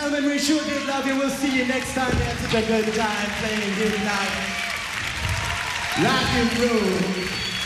gentlemen, we sure did love you. We'll see you next time. We had such a good time playing here tonight. Rock and roll.